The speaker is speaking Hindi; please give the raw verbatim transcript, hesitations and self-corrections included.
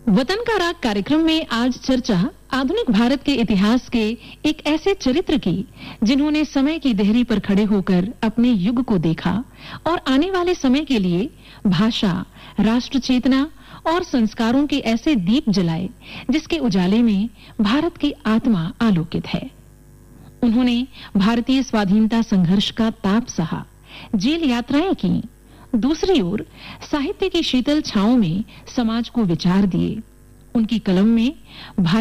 वतन का राग कार्यक्रम में आज चर्चा आधुनिक भारत के इतिहास के एक ऐसे चरित्र की जिन्होंने समय की देहरी पर खड़े होकर अपने युग को देखा और आने वाले समय के लिए भाषा, राष्ट्र चेतना और संस्कारों के ऐसे दीप जलाए जिसके उजाले में भारत की आत्मा आलोकित है। उन्होंने भारतीय स्वाधीनता संघर्ष का ताप सहा, जेल यात्राएं की, दूसरी ओर साहित्य की शीतल छांव में समाज को विचार दिए। उनकी कलम में